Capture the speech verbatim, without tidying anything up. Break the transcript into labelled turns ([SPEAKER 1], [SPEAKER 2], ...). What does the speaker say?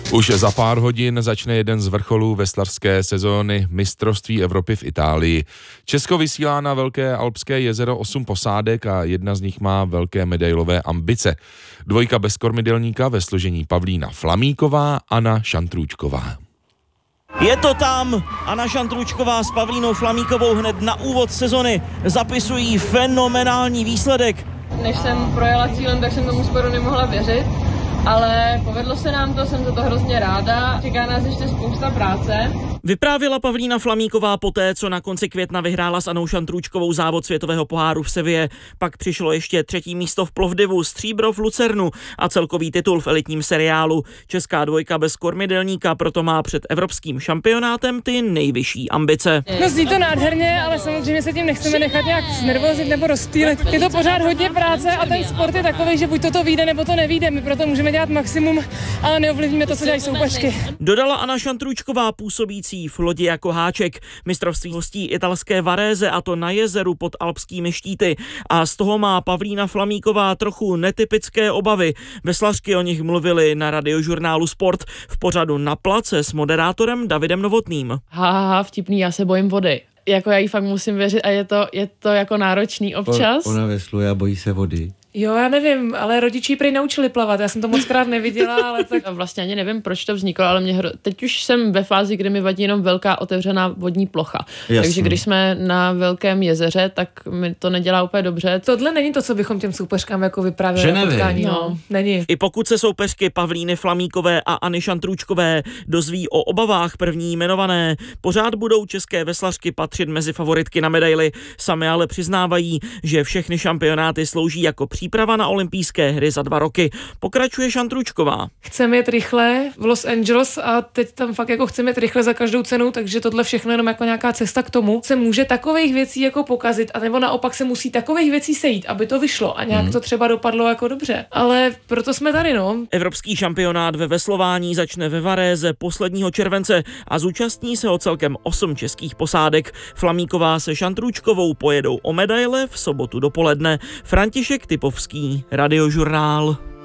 [SPEAKER 1] Už za pár hodin začne jeden z vrcholů veslařské sezóny mistrovství Evropy v Itálii. Česko vysílá na Velké alpské jezero osm posádek a jedna z nich má velké medailové ambice. Dvojka bez kormidelníka ve složení Pavlína Flamíková, Anna Šantrůčková.
[SPEAKER 2] Je to tam, Anna Šantrůčková s Pavlínou Flamíkovou hned na úvod sezony zapisují fenomenální výsledek.
[SPEAKER 3] Než jsem projela cílem, tak jsem tomu skoro nemohla věřit, ale povedlo se nám to, jsem za to hrozně ráda. Čeká nás ještě spousta práce.
[SPEAKER 2] Vyprávěla Pavlína Flamíková poté, co na konci května vyhrála s Annou Šantrůčkovou závod světového poháru v Seville. Pak přišlo ještě třetí místo v Plovdivu, stříbro v Lucernu a celkový titul v elitním seriálu. Česká dvojka bez kormidelníka proto má před evropským šampionátem ty nejvyšší ambice.
[SPEAKER 3] No zní to nádherně, ale samozřejmě se tím nechceme nechat nějak znervozit nebo rozptýlit. Je to pořád hodně práce a ten sport je takový, že buď toto vyjde, nebo to nevyjde. My proto můžeme dělat maximum, ale neovlivníme to, co dělají soupeřky.
[SPEAKER 2] Dodala Anna Šantrůčková, působící v lodi jako háček. Mistrovství hostí italské Varese, a to na jezeru pod alpskými štíty. A z toho má Pavlína Flamíková trochu netypické obavy. Veslařky o nich mluvili na radiožurnálu Sport v pořadu Na place s moderátorem Davidem Novotným.
[SPEAKER 4] Ha, ha, ha, vtipný, já se bojím vody. Jako já jí fakt musím věřit a je to, je to jako náročný občas.
[SPEAKER 5] Ona vesluje a bojí se vody.
[SPEAKER 3] Jo, já nevím, ale rodiči prý naučili plavat, já jsem to moc krát neviděla, ale tak...
[SPEAKER 4] Vlastně ani nevím, proč to vzniklo, ale mě hro... teď už jsem ve fázi, kdy mi vadí jenom velká otevřená vodní plocha. Jasný. Takže když jsme na velkém jezeře, tak mi to nedělá úplně dobře.
[SPEAKER 3] Tohle není to, co bychom těm soupeřkám jako vyprávěli na potkání. No. Není.
[SPEAKER 2] I pokud se soupeřky Pavlíny Flamíkové a Anny Šantrůčkové dozví o obavách první jmenované, pořád budou české veslařky patřit mezi favoritky na medaily. Sami ale přiznávají, že všechny šampionáty slouží jako příprava na olympijské hry za dva roky. Pokračuje Šantrůčková.
[SPEAKER 3] Chceme jet rychle v Los Angeles a teď tam fakt jako chceme jet rychle za každou cenu, takže tohle všechno jenom jako nějaká cesta k tomu. Se může takových věcí jako pokazit, a nebo naopak se musí takových věcí sejít, aby to vyšlo a nějak hmm. to třeba dopadlo jako dobře. Ale proto jsme tady, no.
[SPEAKER 2] Evropský šampionát ve veslování začne ve Varese posledního července a zúčastní se o celkem osm českých posádek. Flamíková se Šantrůčkovou pojedou o medaile v sobotu dopoledne. František Typovský, Radiožurnál.